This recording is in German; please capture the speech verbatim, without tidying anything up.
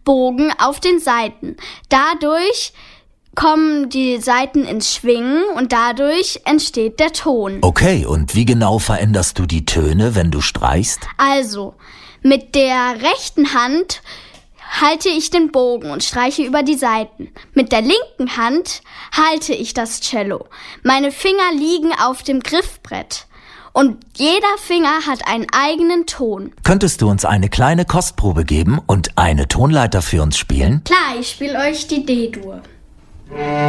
Bogen auf den Saiten. Dadurch kommen die Saiten ins Schwingen und dadurch entsteht der Ton. Okay, und wie genau veränderst du die Töne, wenn du streichst? Also, mit der rechten Hand halte ich den Bogen und streiche über die Saiten. Mit der linken Hand halte ich das Cello. Meine Finger liegen auf dem Griffbrett. Und jeder Finger hat einen eigenen Ton. Könntest du uns eine kleine Kostprobe geben und eine Tonleiter für uns spielen? Klar, ich spiele euch die D-Dur.